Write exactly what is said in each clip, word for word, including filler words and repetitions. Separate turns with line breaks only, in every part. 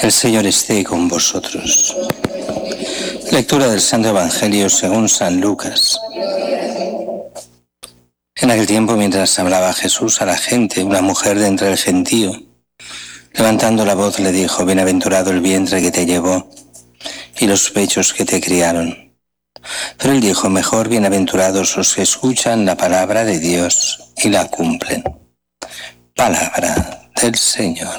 El Señor esté con vosotros. Lectura del Santo Evangelio según San Lucas. En aquel tiempo, mientras hablaba Jesús a la gente, una mujer de entre el gentío, levantando la voz, le dijo: Bienaventurado el vientre que te llevó y los pechos que te criaron. Pero él dijo: mejor bienaventurados los que escuchan la palabra de Dios y la cumplen. Palabra del Señor.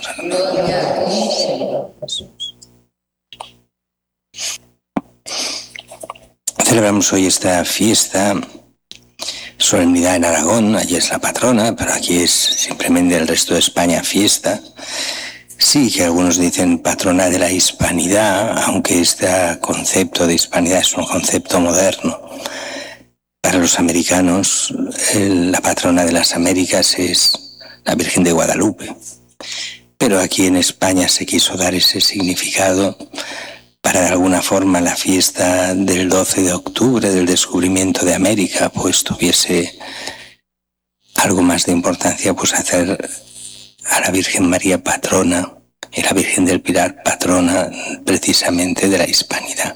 Celebramos hoy esta fiesta, solemnidad en Aragón. Allí es la patrona, pero aquí es simplemente el resto de España fiesta. Sí, que algunos dicen patrona de la hispanidad, aunque este concepto de hispanidad es un concepto moderno. Para los americanos, la patrona de las Américas es la Virgen de Guadalupe. Pero aquí en España se quiso dar ese significado para de alguna forma la fiesta del doce de octubre, del descubrimiento de América, pues tuviese algo más de importancia, pues hacer a la Virgen María patrona y la Virgen del Pilar patrona precisamente de la hispanidad.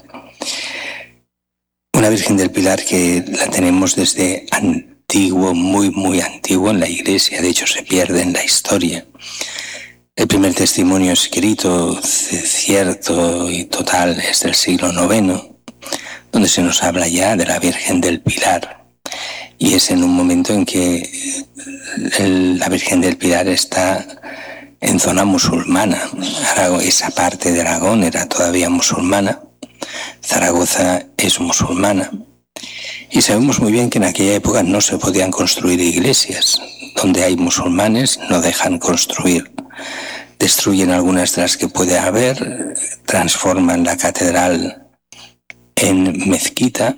Una Virgen del Pilar que la tenemos desde antiguo, muy muy antiguo en la Iglesia, de hecho se pierde en la historia. El primer testimonio escrito, cierto y total, es del siglo noveno, donde se nos habla ya de la Virgen del Pilar. Y es en un momento en que el, la Virgen del Pilar está en zona musulmana. Aragón, esa parte de Aragón era todavía musulmana. Zaragoza es musulmana. Y sabemos muy bien que en aquella época no se podían construir iglesias. Donde hay musulmanes no dejan construir. Destruyen algunas de las que puede haber, transforman la catedral en mezquita,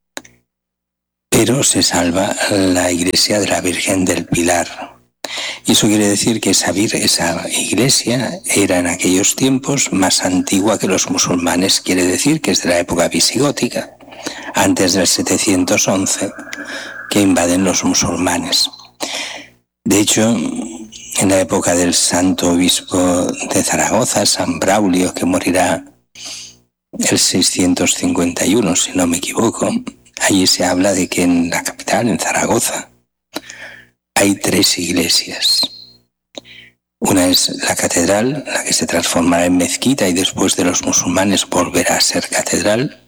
pero se salva la iglesia de la Virgen del Pilar. Y eso quiere decir que esa, esa iglesia era en aquellos tiempos más antigua que los musulmanes, quiere decir que es de la época visigótica, antes del setecientos once, que invaden los musulmanes. De hecho, en la época del santo obispo de Zaragoza, San Braulio, que morirá el seiscientos cincuenta y uno, si no me equivoco, allí se habla de que en la capital, en Zaragoza, hay tres iglesias. Una es la catedral, la que se transformará en mezquita y después de los musulmanes volverá a ser catedral.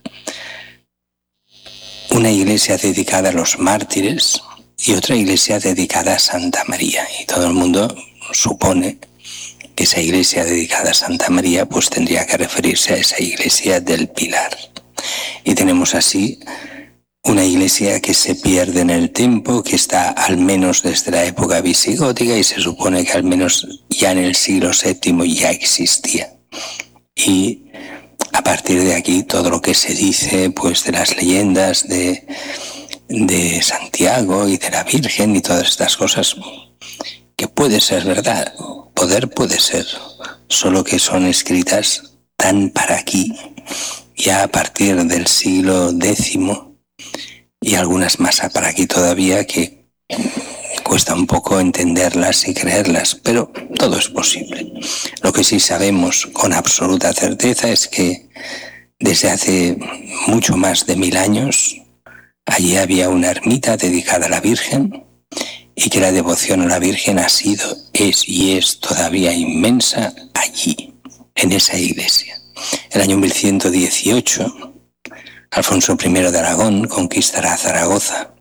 Una iglesia dedicada a los mártires y otra iglesia dedicada a Santa María. Y todo el mundo supone que esa iglesia dedicada a Santa María pues tendría que referirse a esa iglesia del Pilar. Y tenemos así una iglesia que se pierde en el tiempo, que está al menos desde la época visigótica y se supone que al menos ya en el siglo séptimo ya existía. Y a partir de aquí todo lo que se dice pues de las leyendas de, de Santiago y de la Virgen y todas estas cosas, que puede ser verdad, poder puede ser, solo que son escritas tan para aquí, ya a partir del siglo décimo, y algunas más para aquí todavía, que cuesta un poco entenderlas y creerlas, pero todo es posible. Lo que sí sabemos con absoluta certeza es que desde hace mucho más de mil años allí había una ermita dedicada a la Virgen y que la devoción a la Virgen ha sido, es y es todavía inmensa allí, en esa iglesia. El año mil ciento dieciocho, Alfonso primero de Aragón conquistará Zaragoza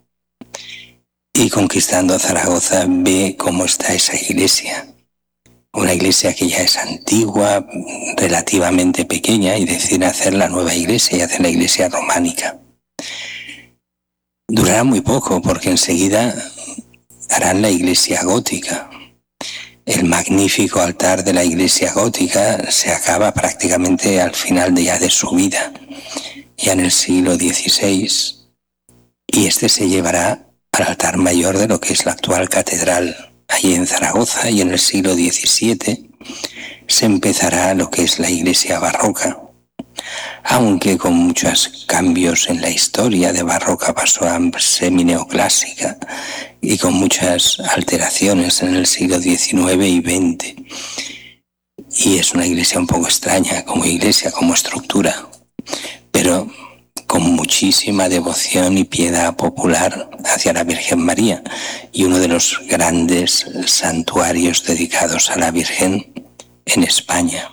y conquistando Zaragoza ve cómo está esa iglesia. Una iglesia que ya es antigua, relativamente pequeña, y decide hacer la nueva iglesia y hacer la iglesia románica. Durará muy poco porque enseguida harán la iglesia gótica. El magnífico altar de la iglesia gótica se acaba prácticamente al final de ya de su vida, ya en el siglo dieciséis, y este se llevará al altar mayor de lo que es la actual catedral, allí en Zaragoza, y en el siglo diecisiete se empezará lo que es la iglesia barroca, aunque con muchos cambios en la historia. De barroca pasó a semineoclásica y con muchas alteraciones en el siglo diecinueve y veinte. y es una iglesia un poco extraña como iglesia, como estructura, pero con muchísima devoción y piedad popular hacia la Virgen María, y uno de los grandes santuarios dedicados a la Virgen en España.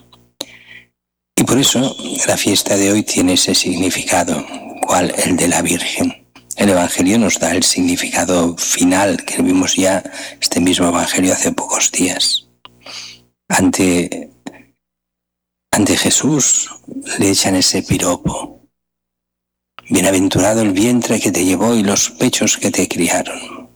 Y por eso la fiesta de hoy tiene ese significado, ¿cuál? El de la Virgen. El Evangelio nos da el significado final, que vimos ya este mismo Evangelio hace pocos días. Ante, ante Jesús le echan ese piropo. Bienaventurado el vientre que te llevó y los pechos que te criaron.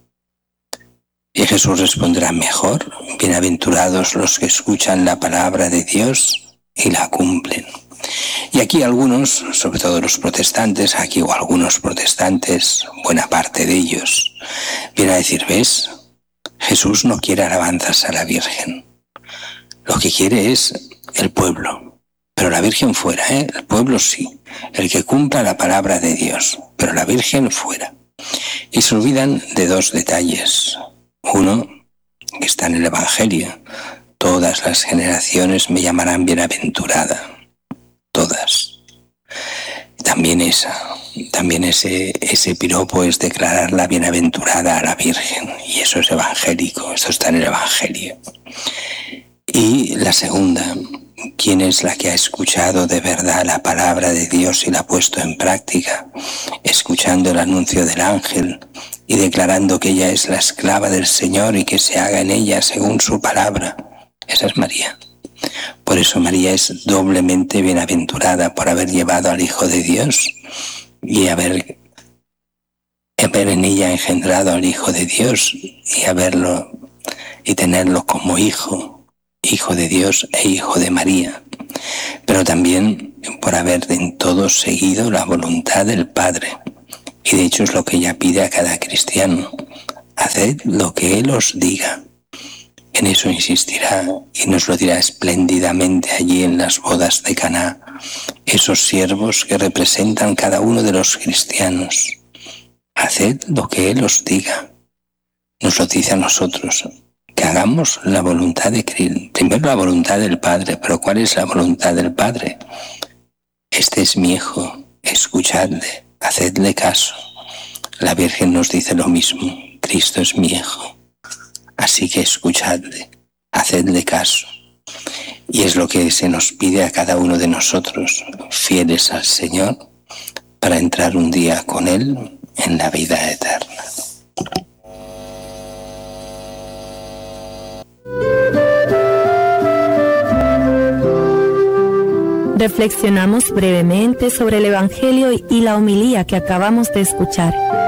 Y Jesús responderá: mejor, bienaventurados los que escuchan la palabra de Dios y la cumplen. Y aquí algunos, sobre todo los protestantes, aquí o algunos protestantes, buena parte de ellos, vienen a decir: ¿ves? Jesús no quiere alabanzas a la Virgen. Lo que quiere es el pueblo. Pero la Virgen fuera, ¿eh? El pueblo sí, el que cumpla la palabra de Dios, pero la Virgen fuera. Y se olvidan de dos detalles. Uno, que está en el Evangelio: todas las generaciones me llamarán bienaventurada, todas. También esa, también ese, ese piropo es declarar la bienaventurada a la Virgen, y eso es evangélico, eso está en el Evangelio. Y la segunda: ¿quién es la que ha escuchado de verdad la palabra de Dios y la ha puesto en práctica, escuchando el anuncio del ángel y declarando que ella es la esclava del Señor y que se haga en ella según su palabra? Esa es María. Por eso María es doblemente bienaventurada por haber llevado al Hijo de Dios y haber, haber en ella engendrado al Hijo de Dios y haberlo y tenerlo como hijo. Hijo de Dios e hijo de María, pero también por haber en todo seguido la voluntad del Padre. Y de hecho es lo que ella pide a cada cristiano: haced lo que Él os diga. En eso insistirá y nos lo dirá espléndidamente allí en las bodas de Caná, esos siervos que representan cada uno de los cristianos. Haced lo que Él os diga. Nos lo dice a nosotros, que hagamos la voluntad de Cristo. Primero la voluntad del Padre, pero ¿cuál es la voluntad del Padre? Este es mi Hijo, escuchadle, hacedle caso. La Virgen nos dice lo mismo: Cristo es mi Hijo, así que escuchadle, hacedle caso. Y es lo que se nos pide a cada uno de nosotros, fieles al Señor, para entrar un día con Él en la vida eterna.
Reflexionamos brevemente sobre el Evangelio y la homilía que acabamos de escuchar.